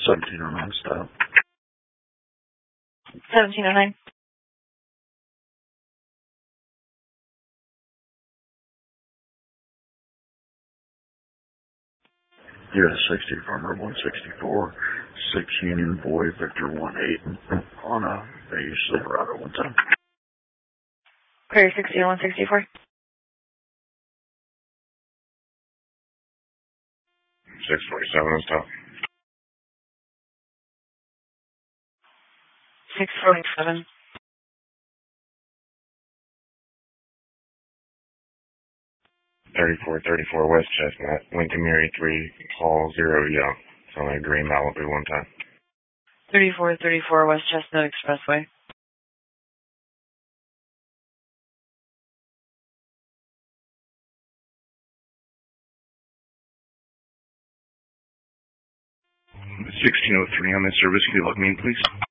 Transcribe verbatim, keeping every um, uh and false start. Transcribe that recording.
seventeen oh nine stop. seventeen oh nine. U S sixty Farmer one sixty-four, six Union Boy Victor one eight on a beige Silverado one ten. Prairie sixty one sixty-four. six forty-seven on stop. six forty-seven. thirty-four thirty-four West Chestnut, Lincoln Mary three, call zero Young. It's only a green Malibu one time. thirty-four thirty-four West Chestnut Expressway. sixteen oh three on this service. Can you log me in, please?